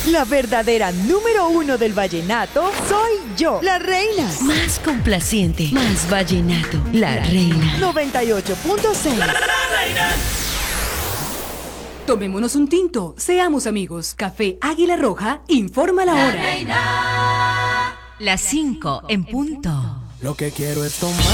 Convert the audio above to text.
La verdadera número uno del vallenato soy yo, la reina. Más complaciente, más vallenato, la reina. 98.6. Tomémonos un tinto, seamos amigos. Café Águila Roja informa la hora. Las 5 en punto. Lo que quiero es tomar.